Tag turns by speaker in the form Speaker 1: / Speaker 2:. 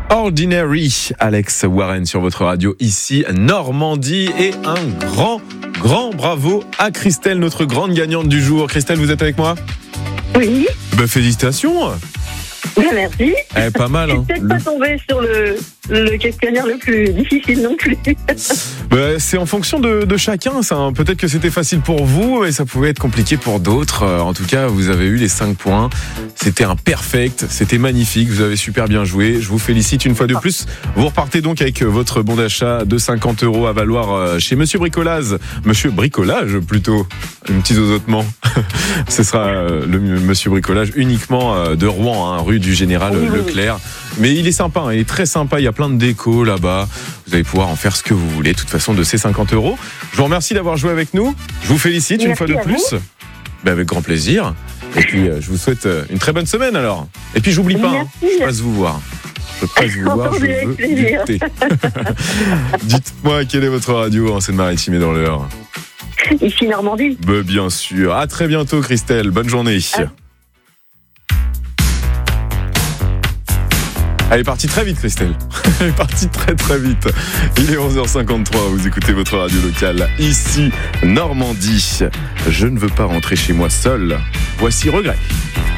Speaker 1: Ordinary, Alex Warren sur votre radio, ici Normandie, et un grand bravo à Christelle, notre grande gagnante du jour. Christelle, vous êtes avec moi ?
Speaker 2: Oui.
Speaker 1: Félicitations.
Speaker 2: Merci.
Speaker 1: Pas mal.
Speaker 2: Je suis peut-être pas tombée sur le questionnaire le plus difficile non plus.
Speaker 1: C'est en fonction de chacun, ça. Peut-être que c'était facile pour vous, mais ça pouvait être compliqué pour d'autres. En tout cas, vous avez eu les 5 points. C'était un perfect, c'était magnifique. Vous avez super bien joué. Je vous félicite une fois de plus. Vous repartez donc avec votre bon d'achat de 50 € à valoir chez Monsieur Bricolage. Monsieur Bricolage, plutôt. Un petit zozotement. Ce sera le Monsieur Bricolage uniquement de Rouen, rue du Général Leclerc. Mais il est sympa, il est très sympa. Il y a plein de déco là-bas. Vous allez pouvoir en faire ce que vous voulez. De toute façon, de ces 50 €. Je vous remercie d'avoir joué avec nous. Je vous félicite une fois de plus. Avec grand plaisir. Et puis, je vous souhaite une très bonne semaine alors. Et puis, j'oublie pas, je passe vous voir. Je veux du thé. Dites-moi, quelle est votre radio en Seine-Maritime et dans l'Eure ?
Speaker 2: Ici Normandie.
Speaker 1: Bien sûr. À très bientôt, Christelle. Bonne journée. Elle est partie très vite, Christelle. Elle est partie très vite. Il est 11h53, vous écoutez votre radio locale. Ici, Normandie. Je ne veux pas rentrer chez moi seul. Voici Regret.